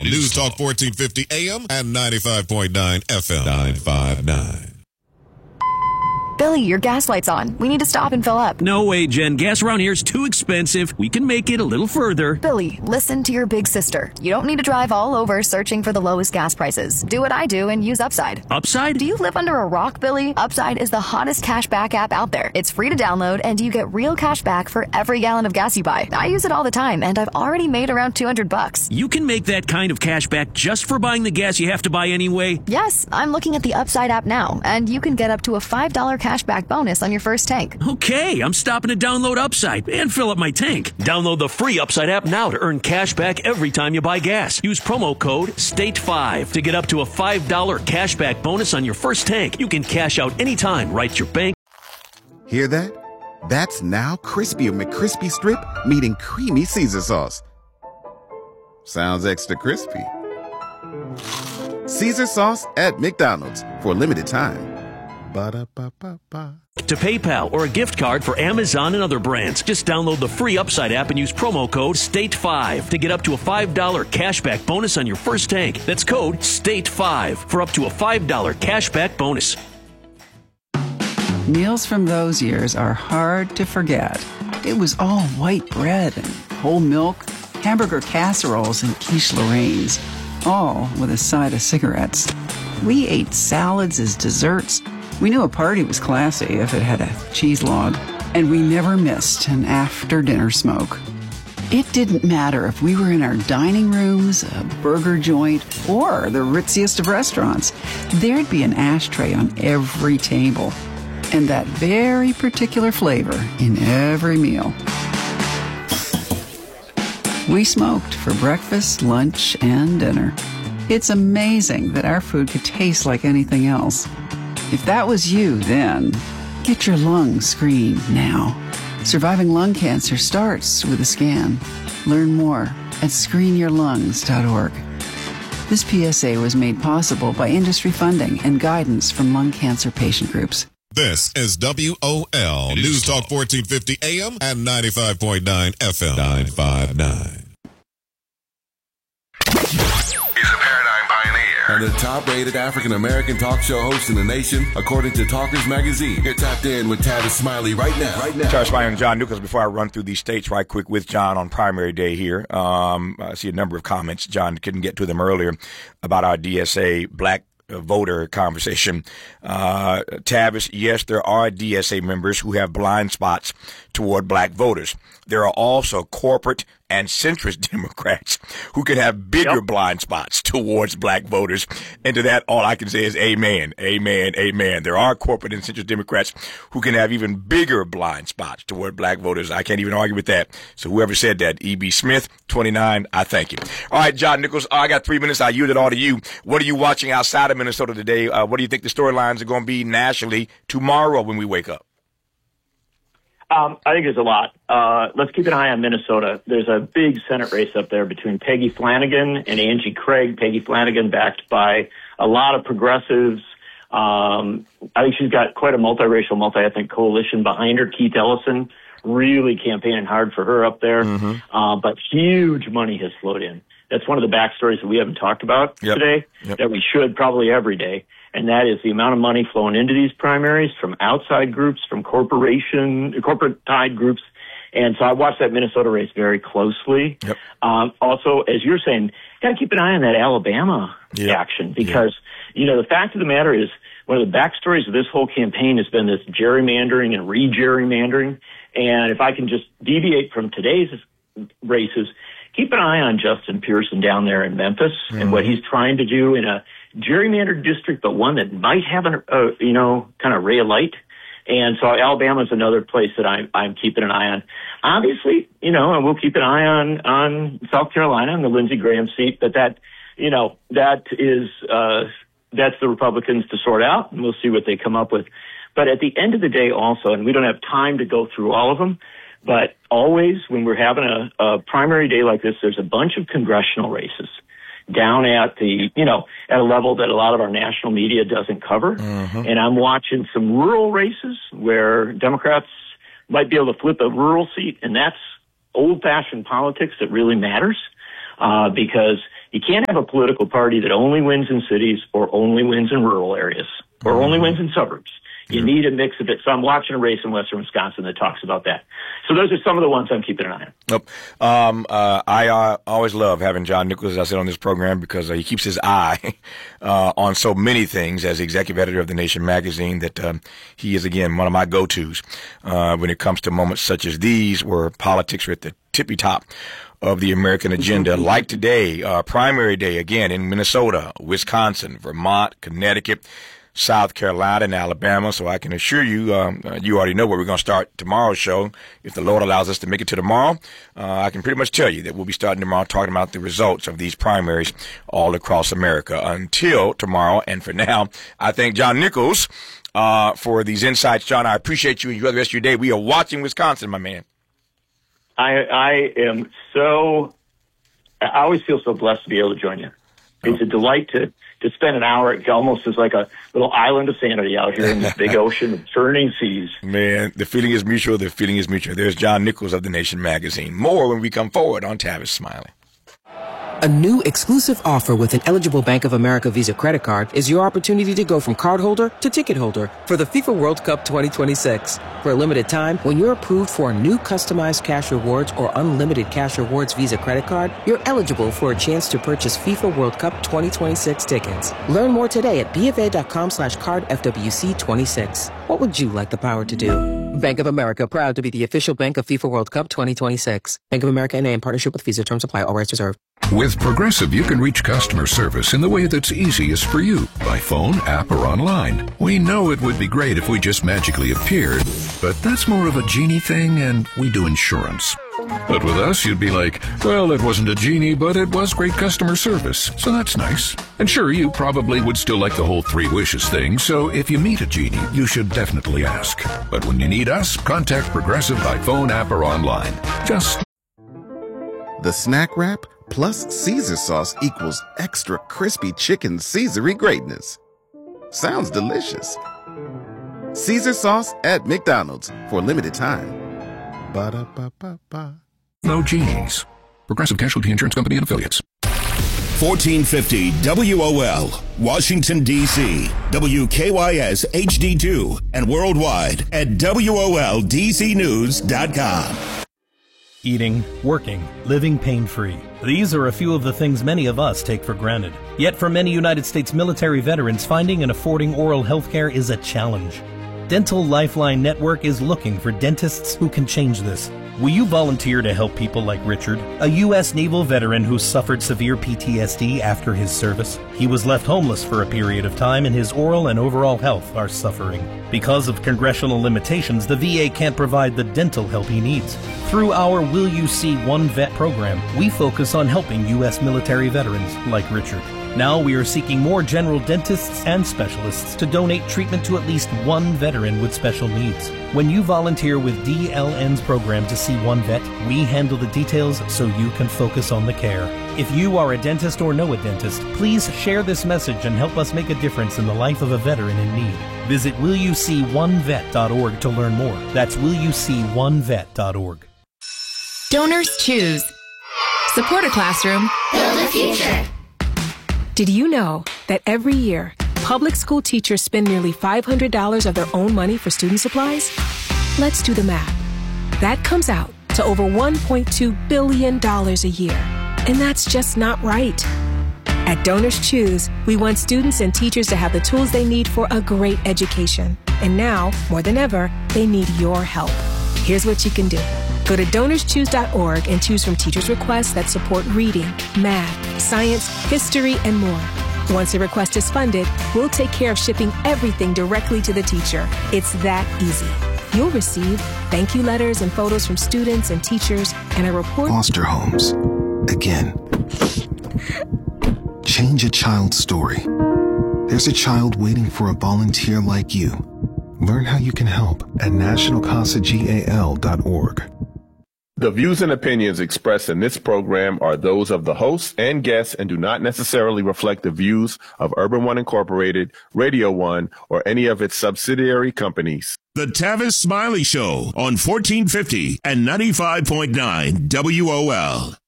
News Talk 1450 AM and 95.9 FM. 959. Billy, your gas light's on. We need to stop and fill up. No way, Jen. Gas around here is too expensive. We can make it a little further. Billy, listen to your big sister. You don't need to drive all over searching for the lowest gas prices. Do what I do and use Upside. Upside? Do you live under a rock, Billy? Upside is the hottest cashback app out there. It's free to download, and you get real cash back for every gallon of gas you buy. I use it all the time, and I've already made around $200. You can make that kind of cash back just for buying the gas you have to buy anyway? Yes, I'm looking at the Upside app now, and you can get up to a $5 cashback bonus on your first tank. Okay, I'm stopping to download Upside and fill up my tank. Download the free Upside app now to earn cash back every time you buy gas. Use promo code STATE5 to get up to a $5 cashback bonus on your first tank. You can cash out anytime right to your bank. Hear that? That's now Crispy McCrispy Strip meeting Creamy Caesar Sauce. Sounds extra crispy. Caesar Sauce at McDonald's for a limited time. Ba-da-ba-ba-ba. To PayPal or a gift card for Amazon and other brands. Just download the free Upside app and use promo code STATE5 to get up to a $5 cashback bonus on your first tank. That's code STATE5 for up to a $5 cashback bonus. Meals from those years are hard to forget. It was all white bread and whole milk, hamburger casseroles and quiche Lorraines, all with a side of cigarettes. We ate salads as desserts. We knew a party was classy if it had a cheese log, and we never missed an after-dinner smoke. It didn't matter if we were in our dining rooms, a burger joint, or the ritziest of restaurants. There'd be an ashtray on every table, and that very particular flavor in every meal. We smoked for breakfast, lunch, and dinner. It's amazing that our food could taste like anything else. If that was you then, get your lungs screened now. Surviving lung cancer starts with a scan. Learn more at screenyourlungs.org. This PSA was made possible by industry funding and guidance from lung cancer patient groups. This is WOL News Talk 1450 AM and 95.9 FM. 959. And the top-rated African-American talk show host in the nation, according to Talkers Magazine. You're tapped in with Tavis Smiley right now. Tavis Smiley and John Nichols. Before I run through these states right quick with John on primary day here, I see a number of comments. John couldn't get to them earlier about our DSA black voter conversation. Tavis, yes, there are DSA members who have blind spots toward black voters. There are also corporate and centrist Democrats who could have bigger blind spots towards black voters. And to that, all I can say is amen, amen, amen. There are corporate and centrist Democrats who can have even bigger blind spots toward black voters. I can't even argue with that. So whoever said that, E.B. Smith, 29, I thank you. All right, John Nichols, I got 3 minutes. I yield it all to you. What are you watching outside of Minnesota today? What do you think the storylines are going to be nationally tomorrow when we wake up? I think there's a lot. Let's keep an eye on Minnesota. There's a big Senate race up there between Peggy Flanagan and Angie Craig. Peggy Flanagan backed by a lot of progressives. I think she's got quite a multiracial, multi-ethnic coalition behind her. Keith Ellison really campaigning hard for her up there. But huge money has flowed in. That's one of the backstories that we haven't talked about today, that we should probably every day. And that is the amount of money flowing into these primaries from outside groups, from corporate-tied groups. And so I watched that Minnesota race very closely. Also, as you're saying, got to keep an eye on that Alabama action because, you know, the fact of the matter is one of the backstories of this whole campaign has been this gerrymandering and re-gerrymandering. And if I can just deviate from today's races, keep an eye on Justin Pearson down there in Memphis and what he's trying to do in a gerrymandered district, but one that might have kind of ray of light. And so Alabama is another place that I'm keeping an eye on. Obviously, and we'll keep an eye on South Carolina and the Lindsey Graham seat, but that's the Republicans to sort out, and we'll see what they come up with. But at the end of the day also, and we don't have time to go through all of them, but always when we're having a primary day like this, there's a bunch of congressional races down at at a level that a lot of our national media doesn't cover. And I'm watching some rural races where Democrats might be able to flip a rural seat, and that's old-fashioned politics that really matters because You can't have a political party that only wins in cities or only wins in rural areas or only wins in suburbs. You need a mix of it. So I'm watching a race in western Wisconsin that talks about that. So those are some of the ones I'm keeping an eye on. I always love having John Nichols, as I said, on this program because he keeps his eye on so many things as the executive editor of The Nation magazine that he is, again, one of my go-tos when it comes to moments such as these where politics are at the tippy top of the American agenda, like today, primary day, again, in Minnesota, Wisconsin, Vermont, Connecticut, South Carolina, and Alabama. So I can assure you, you already know where we're going to start tomorrow's show. If the Lord allows us to make it to tomorrow, I can pretty much tell you that we'll be starting tomorrow talking about the results of these primaries all across America. Until tomorrow, and for now, I thank John Nichols for these insights. John, I appreciate you. Enjoy the rest of your day. We are watching Wisconsin, my man. I always feel so blessed to be able to join you. It's a delight to spend an hour. It almost is like a little island of sanity out here in this big ocean of churning seas. Man, the feeling is mutual. The feeling is mutual. There's John Nichols of The Nation magazine. More when we come forward on Tavis Smiley. A new exclusive offer with an eligible Bank of America Visa credit card is your opportunity to go from cardholder to ticket holder for the FIFA World Cup 2026. For a limited time, when you're approved for a new customized cash rewards or unlimited cash rewards Visa credit card, you're eligible for a chance to purchase FIFA World Cup 2026 tickets. Learn more today at BofA.com/cardFWC26. What would you like the power to do? Bank of America, proud to be the official bank of FIFA World Cup 2026. Bank of America N.A. in partnership with Visa. Terms apply. All rights reserved. With Progressive, you can reach customer service in the way that's easiest for you, by phone, app, or online. We know it would be great if we just magically appeared, but that's more of a genie thing, and we do insurance. But with us, you'd be like, well, it wasn't a genie, but it was great customer service, so that's nice. And sure, you probably would still like the whole 3 wishes thing, so if you meet a genie, you should definitely ask. But when you need us, contact Progressive by phone, app, or online. Just The Snack Wrap plus Caesar sauce equals extra crispy chicken Caesar-y greatness. Sounds delicious. Caesar sauce at McDonald's for a limited time. Ba-da-ba-ba-ba. no genies. Progressive Casualty Insurance Company and Affiliates. 1450 WOL, Washington, D.C., WKYS HD2, and worldwide at WOLDCnews.com. Eating, working, living pain-free. These are a few of the things many of us take for granted. Yet for many United States military veterans, finding and affording oral health care is a challenge. Dental Lifeline Network is looking for dentists who can change this. Will you volunteer to help people like Richard, a U.S. naval veteran who suffered severe PTSD after his service? He was left homeless for a period of time, and his oral and overall health are suffering. Because of congressional limitations, the VA can't provide the dental help he needs. Through our Will You See One Vet program, we focus on helping U.S. military veterans like Richard. Now we are seeking more general dentists and specialists to donate treatment to at least one veteran with special needs. When you volunteer with DLN's program to see one vet, we handle the details so you can focus on the care. If you are a dentist or know a dentist, please share this message and help us make a difference in the life of a veteran in need. Visit willyouseeonevet.org to learn more. That's willyouseeonevet.org. Donors choose. Support a classroom. Build a future. Did you know that every year, public school teachers spend nearly $500 of their own money for student supplies? Let's do the math. That comes out to over $1.2 billion a year. And that's just not right. At Donors Choose, we want students and teachers to have the tools they need for a great education. And now, more than ever, they need your help. Here's what you can do. Go to DonorsChoose.org and choose from teachers' requests that support reading, math, science, history, and more. Once a request is funded, we'll take care of shipping everything directly to the teacher. It's that easy. You'll receive thank you letters and photos from students and teachers and a report. Foster homes. Again. Change a child's story. There's a child waiting for a volunteer like you. Learn how you can help at nationalcasagal.org. The views and opinions expressed in this program are those of the hosts and guests and do not necessarily reflect the views of Urban One Incorporated, Radio One, or any of its subsidiary companies. The Tavis Smiley Show on 1450 and 95.9 WOL.